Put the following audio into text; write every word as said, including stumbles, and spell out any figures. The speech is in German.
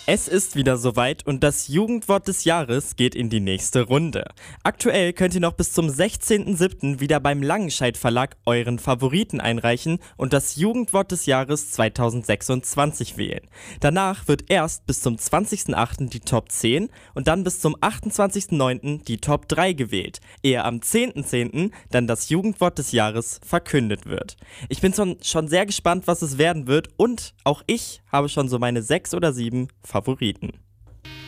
Es ist wieder soweit und das Jugendwort des Jahres geht in die nächste Runde. Aktuell könnt ihr noch bis zum sechzehnten siebten wieder beim Langenscheidt Verlag euren Favoriten einreichen und das Jugendwort des Jahres zweitausendsechsundzwanzig wählen. Danach wird erst bis zum zwanzigsten achten die Top zehn und dann bis zum achtundzwanzigsten neunten die Top drei gewählt, ehe am zehnten zehnten dann das Jugendwort des Jahres verkündet wird. Ich bin schon, schon sehr gespannt, was es werden wird und auch ich habe schon so meine sechs oder sieben Favoriten.